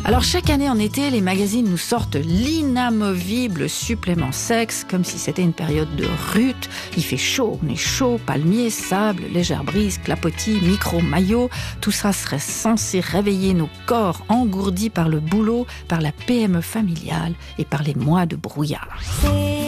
Alors chaque année en été, les magazines nous sortent l'inamovible supplément sexe, comme si c'était une période de rut. Il fait chaud, on est chaud, palmier, sable, légère brise, clapotis, micro-maillot. Tout ça serait censé réveiller nos corps engourdis par le boulot, par la PME familiale et par les mois de brouillard.